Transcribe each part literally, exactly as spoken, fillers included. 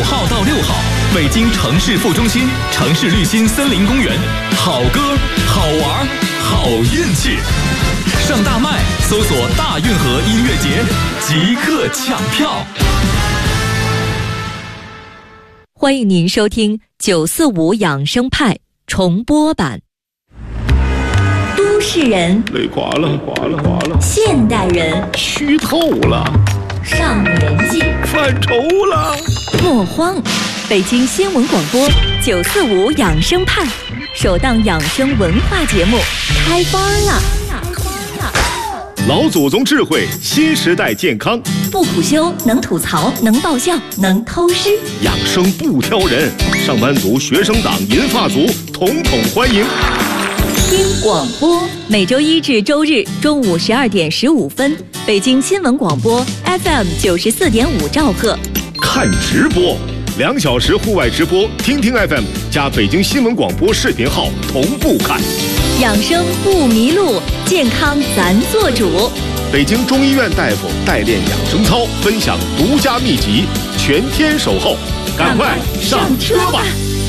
五号到六号，北京城市副中心城市绿心森林公园，好歌、好玩、好运气。上大麦搜索大运河音乐节，即刻抢票。 欢迎您收听九四五养生派重播版。都市人累垮了，垮了，垮了。 现代人虚透了， 上年纪犯愁了。 莫慌，北京新闻广播九四五养生派首档养生文化节目开班了。 老祖宗智慧，新时代健康， 不苦修，能吐槽，能爆笑，能偷师， 养生不挑人，上班族、学生党、银发族统统欢迎。 听广播，每周一至周日中午十二点十五分，北京新闻广播 F M 九十四点五兆赫。 看直播，两小时户外直播，听听 F M 加北京新闻广播视频号同步看。 养生不迷路，健康咱做主。 北京中医院大夫代练养生操，分享独家秘籍，全天守候，赶快上车吧！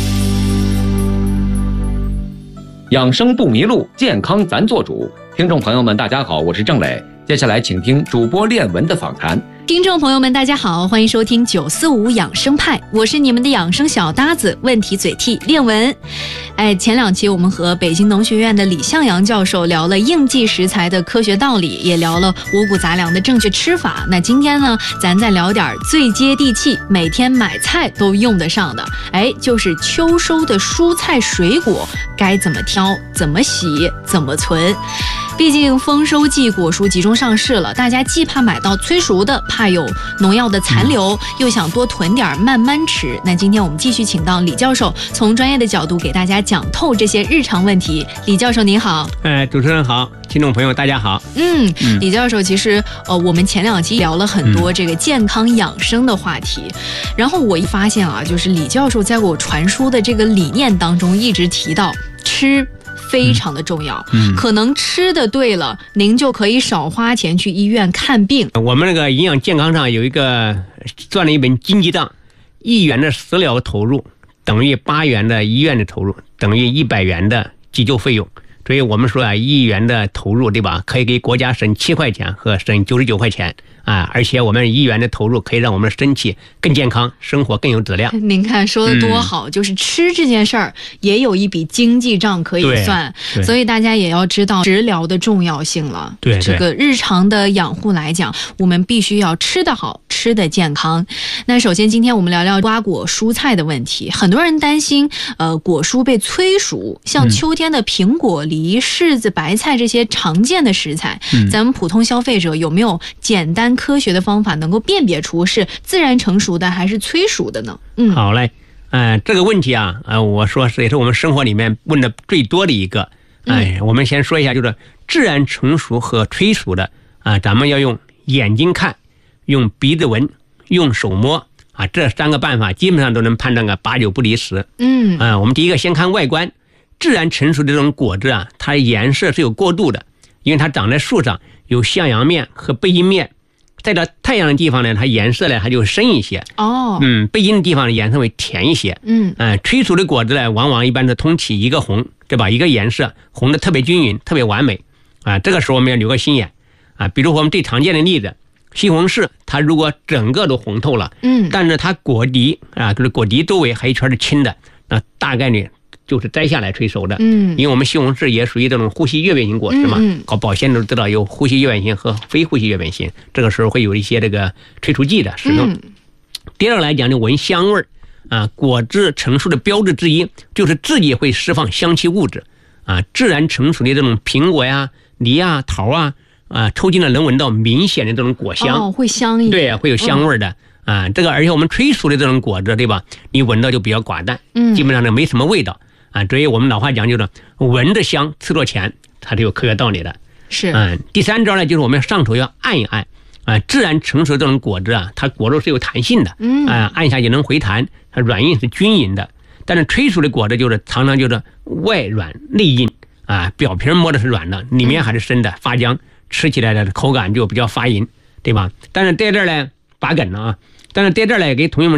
养生不迷路，健康咱做主。听众朋友们，大家好，我是郑磊。接下来请听主播练文的访谈。 听众朋友们，大家好，欢迎收听九四五养生派，我是你们的养生小搭子，问题嘴替练文。哎，前两期我们和北京农学院的李向阳教授聊了应季食材的科学道理，也聊了五谷杂粮的正确吃法。那今天呢，咱再聊点最接地气，每天买菜都用得上的，哎，就是秋收的蔬菜水果该怎么挑、怎么洗、怎么存。毕竟丰收季果蔬集中上市了，大家既怕买到催熟的，怕有农药的残留，又想多囤点慢慢吃。那今天我们继续请到李教授，从专业的角度给大家讲透这些日常问题。李教授您好。 呃，主持人好，听众朋友大家好。 嗯，嗯李教授，其实呃我们前两期聊了很多这个健康养生的话题，嗯、然后我一发现啊，就是李教授在我传输的这个理念当中一直提到吃非常的重要，嗯，可能吃的对了，您就可以少花钱去医院看病。 我们那个营养健康上有一个算了一本经济账，一元的食疗投入等于八元的医院的投入，等于一百元的急救费用。所以我们说啊，一元的投入，对吧？可以给国家省七块钱和省九十九块钱啊！而且我们一元的投入可以让我们的身体更健康，生活更有质量。 您看说的多好，嗯、就是吃这件事儿也有一笔经济账可以算，所以大家也要知道食疗的重要性了。 对， 这个日常的养护来讲，我们必须要吃得好，吃得健康。那首先，今天我们聊聊瓜果蔬菜的问题。很多人担心，呃，果蔬被催熟，像秋天的苹果、梨、柿子、白菜这些常见的食材，嗯、咱们普通消费者有没有简单科学的方法能够辨别出是自然成熟的还是催熟的呢？嗯， 好嘞，呃，这个问题啊，呃，我说是也是我们生活里面问的最多的一个。哎、呃，我们先说一下，就是自然成熟和催熟的啊、呃，咱们要用眼睛看，用鼻子闻，用手摸啊，这三个办法基本上都能判断个八九不离十。嗯，啊、呃，我们第一个先看外观。自然成熟的这种果子啊，它颜色是有过渡的，因为它长在树上，有向阳面和背阴面，在这太阳的地方呢，它颜色呢它就深一些。哦，嗯，背阴的地方的颜色会甜一些。嗯，呃，催熟的果子呢，往往一般是通体一个红，对吧？一个颜色红的特别均匀，特别完美。啊，这个时候我们要留个心眼啊，比如我们最常见的例子，西红柿，它如果整个都红透了，嗯，但是它果底啊，就是果底周围还一圈是青的，那大概率就是摘下来催熟的。嗯，因为我们西红柿也属于这种呼吸叶变型果实嘛，嗯嗯、搞保鲜都知道有呼吸叶变型和非呼吸叶变型，这个时候会有一些这个催熟剂的使用。嗯、第二个来讲就闻香味啊，果子成熟的标志之一就是自己会释放香气物质啊，自然成熟的这种苹果呀、梨啊、桃啊啊，抽筋了能闻到明显的这种果香， 哦，会香一点， 对，会有香味的。嗯啊，这个而且我们催熟的这种果子，对吧？你闻到就比较寡淡，嗯，基本上呢没什么味道啊。所以我们老话讲就是闻着香，吃着甜，它是有科学道理的。 是， 嗯，第三招呢，就是我们上手要按一按啊。自然成熟这种果子啊，它果肉是有弹性的，嗯啊，按下也能回弹，它软硬是均匀的。但是催熟的果子就是常常就是外软内硬啊，表皮摸的是软的，里面还是生的，发浆，吃起来的口感就比较发硬，对吧？但是在这儿呢，把梗了啊。但是在这儿呢，给同学们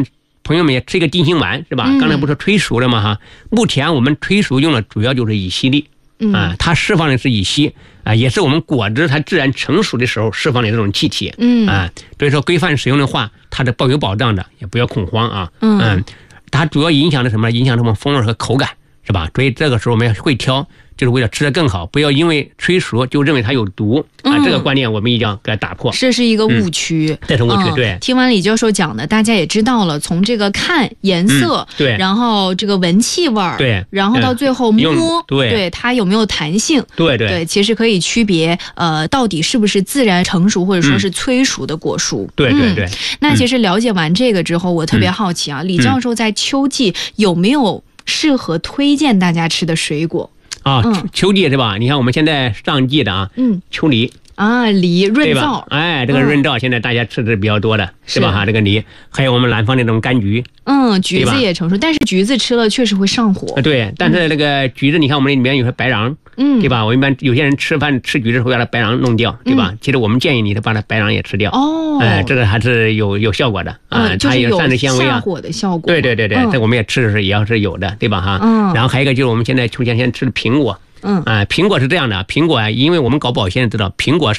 朋友们也吃一个定心丸是吧？ 嗯、 刚才不是催熟了吗？哈，目前我们催熟用的主要就是乙烯利。啊，它释放的是乙烯啊，也是我们果汁它自然成熟的时候释放的这种气体。 嗯啊，所以说规范使用的话，它是保有保障的，也不要恐慌啊。 嗯， 嗯它主要影响的什么？影响什么风味和口感，是吧？所以这个时候我们要会挑，就是为了吃得更好，不要因为催熟就认为它有毒啊。 嗯、 这个观念我们一定要给它打破。 这是一个误区， 嗯、这是误区。 嗯、 对。 听完李教授讲的，大家也知道了，从这个看颜色， 嗯、对， 然后这个闻气味儿， 对， 然后到最后摸， 嗯、对， 对它有没有弹性， 对对对，其实可以区别呃，到底是不是自然成熟或者说是催熟的果蔬。 嗯、对对对、嗯。 那其实了解完这个之后，我特别好奇啊， 嗯、 李教授在秋季有没有适合推荐大家吃的水果？ 啊，嗯、秋季是吧？你看我们现在上季的啊， 嗯， 秋梨啊，梨润燥， 哎，这个润燥现在大家吃的比较多的，是吧？哈，这个梨，还有我们南方那种柑橘， 嗯，橘子也成熟，但是橘子吃了确实会上火。 对，但是那个橘子，你看我们里面有些白瓤，嗯，对吧？我一般有些人吃饭吃橘子会把它白瓤弄掉，对吧？嗯、其实我们建议你的把它白瓤也吃掉。 哦， 哎，这个还是有有效果的啊， 嗯、 它有膳食纤维啊， 下火的效果。 对对对对，这、嗯、我们也吃的是也要是有的，对吧？哈，嗯，然后还有一个就是我们现在秋天先吃的苹果。 嗯啊，苹果是这样的，苹果啊，因为我们搞保鲜知道，苹果